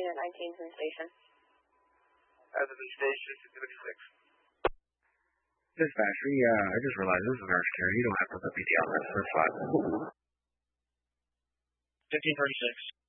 Unit 19 to the station. To the station, 656. Dispatch, I just realized this is our security. You don't have to put PT on this. That's fine. 1536.